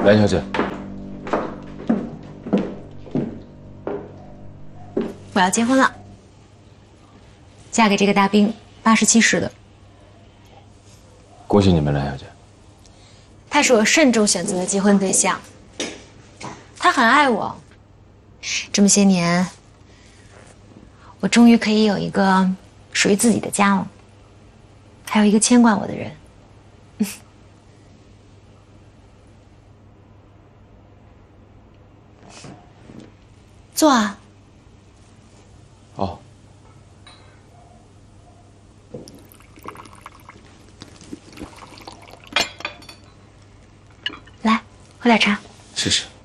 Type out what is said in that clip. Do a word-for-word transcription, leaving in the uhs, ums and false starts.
蓝小姐， 我要结婚了，嫁给这个大兵，八十七师的。 恭喜你们，蓝小姐。 他是我慎重选择的结婚对象，他很爱我。这么些年，我终于可以有一个属于自己的家了，还有一个牵挂我的人。坐啊。 哦。 来，喝点茶。 谢谢。